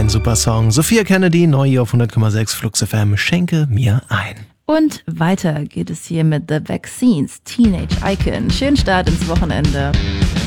ein super Song. Sophia Kennedy, neu hier auf 100,6 Flux FM, Schenke mir ein. Und weiter geht es hier mit The Vaccines, Teenage Icon. Schönen Start ins Wochenende.